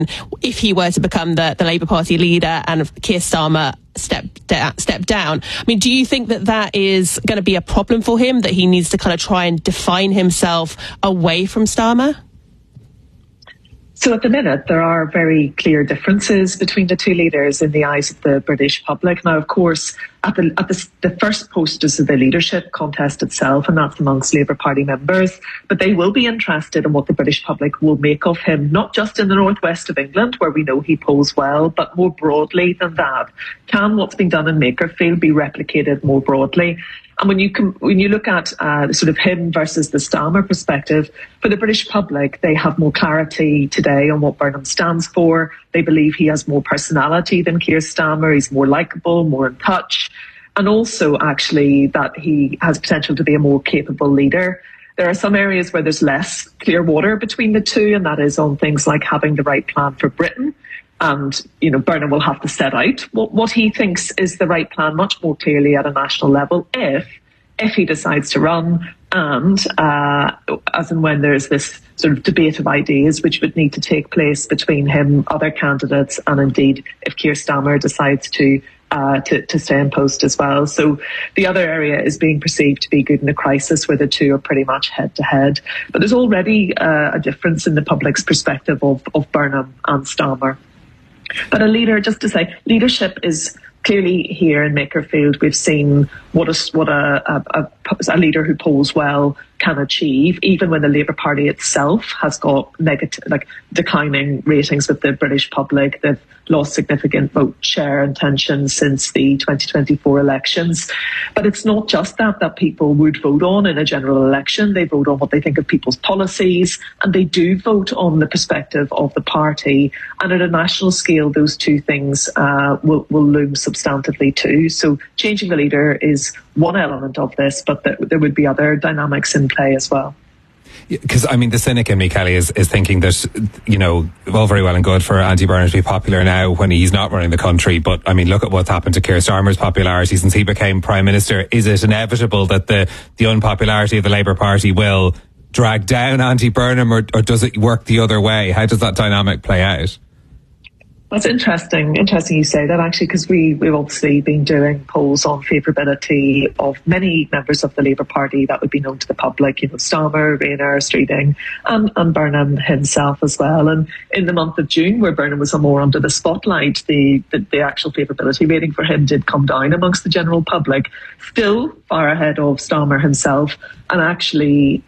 if he were to become the Labour Party leader and Keir Starmer step down. I mean, do you think that is going to be a problem for him, that he needs to kind of try and define himself away from Starmer? So at the minute, there are very clear differences between the two leaders in the eyes of the British public. Now, of course, at the first post is the leadership contest itself, and that's amongst Labour Party members. But they will be interested in what the British public will make of him, not just in the northwest of England, where we know he polls well, but more broadly than that. Can what's been done in Makerfield be replicated more broadly? And when you look at sort of him versus the Starmer perspective, for the British public, they have more clarity today on what Burnham stands for. They believe he has more personality than Keir Starmer. He's more likeable, more in touch, and also actually that he has potential to be a more capable leader. There are some areas where there's less clear water between the two, and that is on things like having the right plan for Britain. And, Burnham will have to set out what he thinks is the right plan much more clearly at a national level if he decides to run, and as and when there's this sort of debate of ideas which would need to take place between him, other candidates, and indeed if Keir Starmer decides to stay in post as well. So the other area is being perceived to be good in a crisis, where the two are pretty much head to head. But there's already a difference in the public's perspective of Burnham and Starmer. But a leader, just to say, leadership is clearly here in Makerfield. We've seen what a leader who polls well can achieve, even when the Labour Party itself has got declining ratings with the British public. They've lost significant vote share and tension since the 2024 elections. But it's not just that people would vote on in a general election. They vote on what they think of people's policies, and they do vote on the perspective of the party. And at a national scale, those two things will loom substantively too. So changing the leader is one element of this, but there would be other dynamics in play as well. Because, I mean, the cynic in me, Kelly, is thinking that, all very well and good for Andy Burnham to be popular now when he's not running the country. But, I mean, look at what's happened to Keir Starmer's popularity since he became Prime Minister. Is it inevitable that the unpopularity of the Labour Party will drag down Andy Burnham, or does it work the other way? How does that dynamic play out? That's interesting. Interesting you say that, actually, because we've obviously been doing polls on favourability of many members of the Labour Party that would be known to the public, Starmer, Rayner, Streeting, and Burnham himself as well. And in the month of June, where Burnham was more under the spotlight, the actual favourability rating for him did come down amongst the general public, still far ahead of Starmer himself. And actually,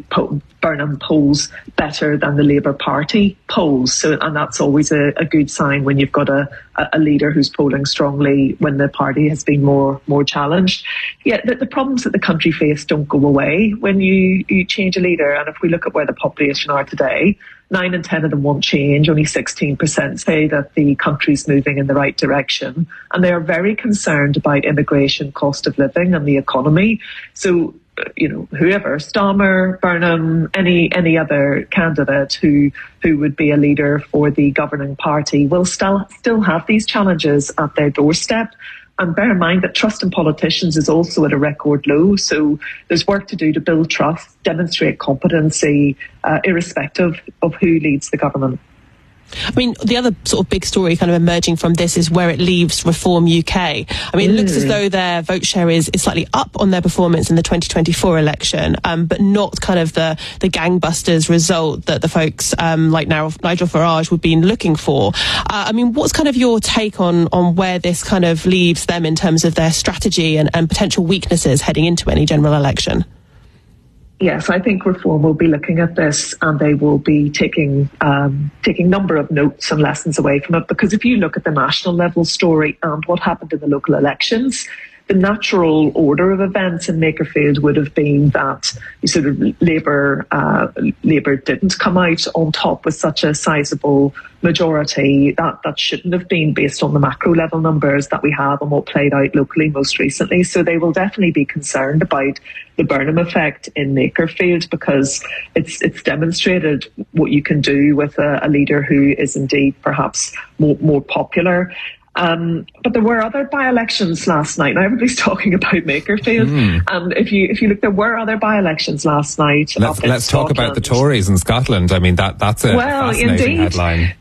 Burnham polls better than the Labour Party polls. And that's always a good sign when you've got a leader who's polling strongly when the party has been more challenged. Yet the problems that the country faced don't go away when you change a leader. And if we look at where the population are today, 9 in 10 of them want change. Only 16% say that the country's moving in the right direction. And they are very concerned about immigration, cost of living, and the economy. So, whoever, Starmer, Burnham, any other candidate who would be a leader for the governing party will still have these challenges at their doorstep. And bear in mind that trust in politicians is also at a record low. So there's work to do to build trust, demonstrate competency, irrespective of who leads the government. I mean, the other sort of big story kind of emerging from this is where it leaves Reform UK. I mean, it looks as though their vote share is slightly up on their performance in the 2024 election, but not kind of the gangbusters result that the folks like Nigel Farage would be looking for. I mean, what's kind of your take on where this kind of leaves them in terms of their strategy and potential weaknesses heading into any general election? Yes, I think Reform will be looking at this, and they will be taking number of notes and lessons away from it. Because if you look at the national level story and what happened in the local elections, the natural order of events in Makerfield would have been that sort of Labour didn't come out on top with such a sizable majority. That shouldn't have been based on the macro level numbers that we have and what played out locally most recently. So they will definitely be concerned about the Burnham effect in Makerfield, because it's demonstrated what you can do with a leader who is indeed perhaps more popular. But there were other by-elections last night. Now everybody's talking about Makerfield, and if you look, there were other by-elections last night. Let's talk about the Tories in Scotland. I mean, that's a fascinating headline.